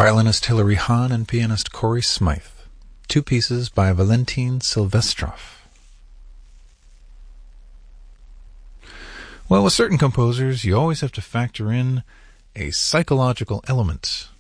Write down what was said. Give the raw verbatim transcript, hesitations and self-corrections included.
violinist Hilary Hahn and pianist Corey Smythe. Two pieces by Valentin Silvestrov. Well, with certain composers, you always have to factor in a psychological element.